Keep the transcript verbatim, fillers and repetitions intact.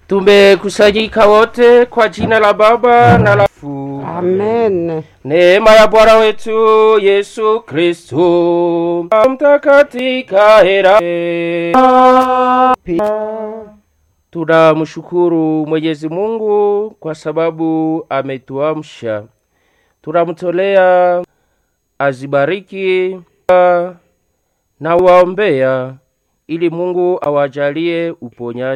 Tumekusanyika wote kwa jina la Baba na la Fu. Amen. Neema ya Bwana wetu Yesu Kristo mtakatika hera. Tunamshukuru Mwenyezi Mungu kwa sababu ametuamsha. Tunamtolea azibariki na waombea ili Mungu awajalie uponyaji.